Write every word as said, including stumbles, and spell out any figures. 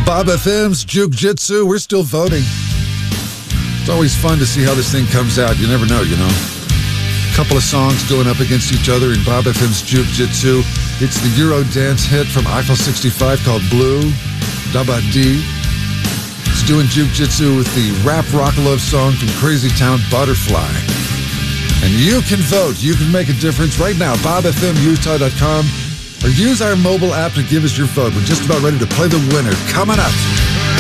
Bob F M's Juke Jitsu. We're still voting. It's always fun to see how this thing comes out. You never know, you know. A couple of songs going up against each other in Bob F M's Juke Jitsu. It's the Euro dance hit from Eiffel sixty-five called Blue, Daba D. It's doing Juke Jitsu with the rap rock love song from Crazy Town, Butterfly. And you can vote. You can make a difference right now. Bob F M Utah dot com. Or use our mobile app to give us your vote. We're just about ready to play the winner. Coming up.